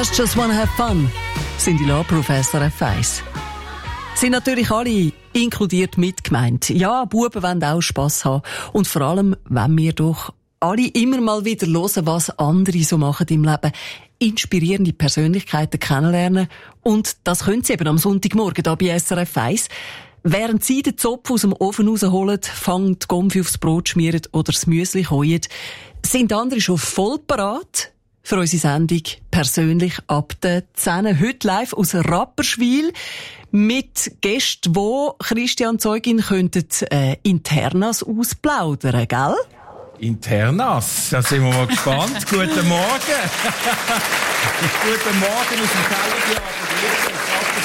Girls Just Wanna Have Fun. Cindy Lauper auf SRF 1. Sind natürlich alle inkludiert mitgemeint. Ja, Buben wollen auch Spass haben. Und vor allem, wenn wir doch alle immer mal wieder hören, was andere so machen im Leben, inspirierende Persönlichkeiten kennenlernen. Und das können sie eben am Sonntagmorgen hier bei SRF 1. Während sie den Zopf aus dem Ofen rausholen, fangen die Gomfi aufs Brot schmieren oder das Müsli kochen, sind andere schon voll parat für unsere Sendung «Persönlich ab den 10». Heute live aus Rapperswil mit Gästen, wo Christian Zeugin könnten Internas ausplaudern, gell? Internas, da sind wir mal gespannt. Guten Morgen. Guten Morgen aus dem Kellertheater.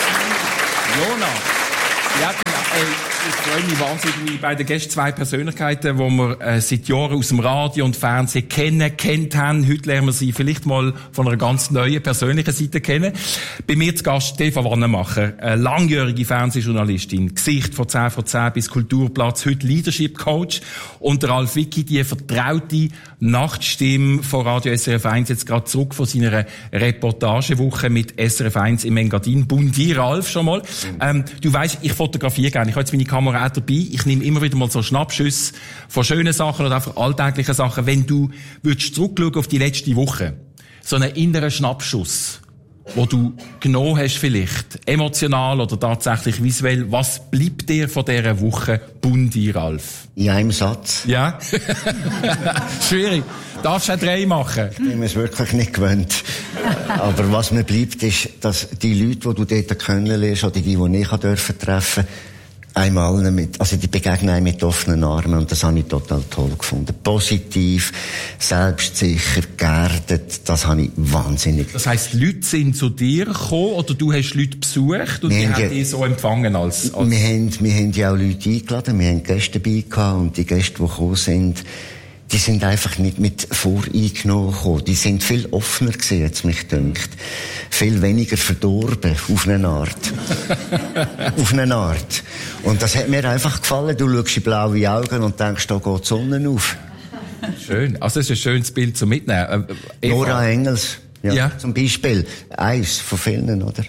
Jonas. Ja, genau. Ich freue mich wahnsinnig bei den Gästen, zwei Persönlichkeiten, die wir seit Jahren aus dem Radio und Fernsehen kennt haben. Heute lernen wir sie vielleicht mal von einer ganz neuen persönlichen Seite kennen. Bei mir zu Gast Stefan Wannemacher, eine langjährige Fernsehjournalistin, Gesicht von 10 von 10 bis Kulturplatz, heute Leadership Coach. Und der Ralf Wicki, die vertraute Nachtstimme von Radio SRF 1, jetzt gerade zurück von seiner Reportagewoche mit SRF 1 im Engadin. Bundi, Ralf, schon mal. Du weisst, ich fotografiere gerne. Ich habe jetzt meine Kamera auch dabei. Ich nehme immer wieder mal so Schnappschüsse von schönen Sachen oder einfach alltäglichen Sachen. Wenn du würdest zurückschauen auf die letzte Woche, so einen inneren Schnappschuss, wo du genommen hast vielleicht, emotional oder tatsächlich visuell, was bleibt dir von dieser Woche Bundi, Ralf? In einem Satz. Ja? Schwierig. Darfst du auch 3 machen? Ich bin es wirklich nicht gewöhnt. Aber was mir bleibt, ist, dass die Leute, die du dort kennenlernst, oder die ich treffen durfte, einmal die begegnen einem mit offenen Armen, und das habe ich total toll gefunden. Positiv, selbstsicher, geerdet, das habe ich wahnsinnig. Das heisst, Leute sind zu dir gekommen, oder du hast Leute besucht und die haben dich so empfangen als... Wir haben ja auch Leute eingeladen, wir haben Gäste dabei gehabt, und die Gäste, die gekommen sind, die sind einfach nicht mit voreingenommen gekommen. Die sind viel offener gewesen, jetzt mich dünkt. Viel weniger verdorben, auf eine Art. Auf eine Art. Und das hat mir einfach gefallen. Du schaust in blaue Augen und denkst, da geht die Sonne auf. Schön. Also, das ist ein schönes Bild zum Mitnehmen. Nora Engels. Ja. Zum Beispiel. Eins von vielen, oder?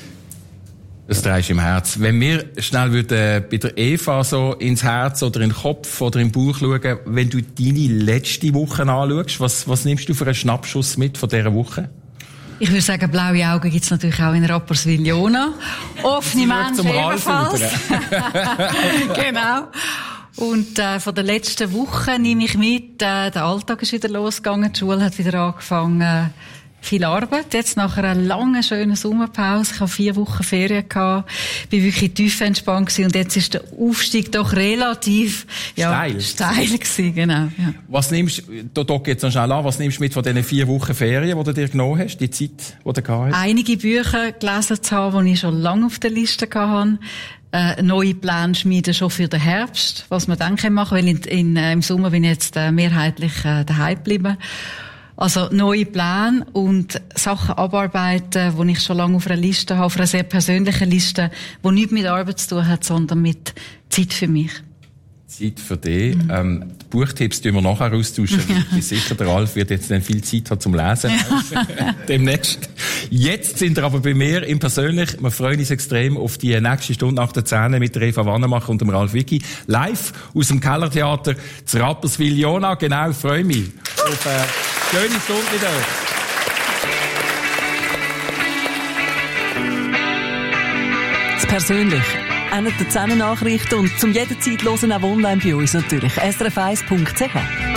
Das trägst du im Herz. Wenn wir schnell würden bei der Eva so ins Herz oder in den Kopf oder im Bauch schauen, wenn du deine letzte Woche anschaust, was nimmst du für einen Schnappschuss mit von dieser Woche? Ich würde sagen, blaue Augen gibt's natürlich auch in Rapperswil-Jona. Offene Menschen ebenfalls. Genau. Und von der letzten Woche nehme ich mit, der Alltag ist wieder losgegangen, die Schule hat wieder angefangen. Viel Arbeit, jetzt nach einer langen, schönen Sommerpause. Ich habe 4 Wochen Ferien gehabt, bin wirklich tief entspannt gewesen, und jetzt ist der Aufstieg doch relativ, steil gewesen, genau, ja. Was nimmst du, Doc, jetzt noch schnell an, was nimmst du mit von diesen 4 Wochen Ferien, die du dir genommen hast, die Zeit, die du gehabt hast? Einige Bücher gelesen zu haben, die ich schon lange auf der Liste hatte. Neue Pläne schmieden schon für den Herbst, was wir dann machen können, weil im Sommer bin ich jetzt mehrheitlich daheim geblieben. Also neue Pläne und Sachen abarbeiten, die ich schon lange auf einer Liste habe, auf einer sehr persönlichen Liste, die nichts mit Arbeit zu tun hat, sondern mit Zeit für mich. Zeit für dich. Die Buchtipps tun wir nachher austauschen. Ich bin sicher, der Ralf wird jetzt dann viel Zeit haben zum Lesen. Ja. Demnächst. Jetzt sind wir aber bei mir im Persönlich. Wir freuen uns extrem auf die nächste Stunde nach der 10 mit der Eva Wannemacher und dem Ralf Wicki. Live aus dem Kellertheater zu Rapperswil-Jona. Genau, freue mich auf eine schöne Stunde mit euch. Das Persönlich. Einer der 10 Nachrichten und zum jederzeit hören auch online bei uns natürlich. srf1.ch